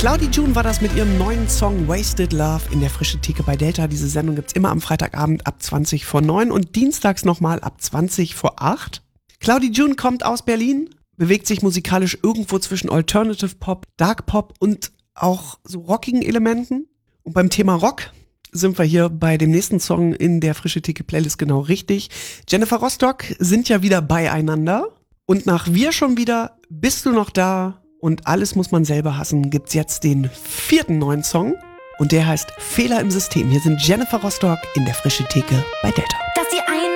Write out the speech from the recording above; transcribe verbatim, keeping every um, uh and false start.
Cloudy June war das mit ihrem neuen Song Wasted Love in der Frische Theke bei Delta. Diese Sendung gibt's immer am Freitagabend ab zwanzig vor neun und dienstags nochmal ab zwanzig vor acht. Cloudy June kommt aus Berlin, bewegt sich musikalisch irgendwo zwischen Alternative Pop, Dark Pop und auch so rockigen Elementen. Und beim Thema Rock sind wir hier bei dem nächsten Song in der Frische Theke Playlist genau richtig. Jennifer Rostock sind ja wieder beieinander. Und nach Wir schon wieder, Bist du noch da und Alles muss man selber hassen, gibt's jetzt den vierten neuen Song. Und der heißt Fehler im System. Hier sind Jennifer Rostock in der Frische Theke bei Delta. Dass die eine